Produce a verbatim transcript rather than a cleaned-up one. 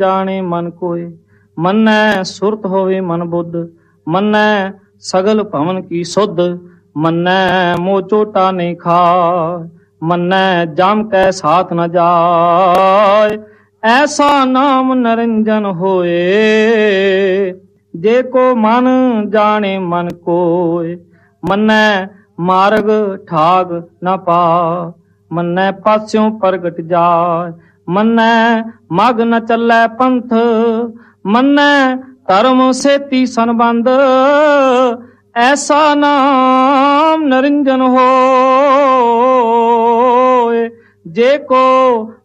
ਜਾਣੇ ਮਨ ਕੋਏ। ਮੰਨੈ ਸੁਰਤ ਹੋਵੇ ਮਨ ਬੁੱਧ, ਮੰਨੈ ਸਗਲ ਭਵਨ ਕੀ ਸੁਧ। ਮੰਨੈ ਮੋਹ ਚੋਟਾ ਨਹੀਂ ਖਾਏ, ਮੰਨੈ ਜਮ ਕੈ ਸਾਥ ਨ ਜਾਏ। ਐਸਾ ਨਾਮ ਨਿਰੰਜਨ ਹੋਏ, ਜੇ ਕੋ ਮਨ ਜਾਣੇ ਮਨ ਕੋਏ। ਮੰਨੈ ਮਾਰਗ ਠਾਗ ਨ ਪਾ, ਮੰਨੈ ਪਾਸਿਓਂ ਪ੍ਰਗਟ ਜਾਏ। ਮੰਨੈ ਮਗ ਨ ਚੱਲੈ ਪੰਥ, ਮੰਨੈ ਧਰਮ ਸੇਤੀ ਸੰਬੰਧ। ਐਸਾ ਨਾਮ ਨਿਰੰਜਨ ਹੋਏ, ਜੇ ਕੋ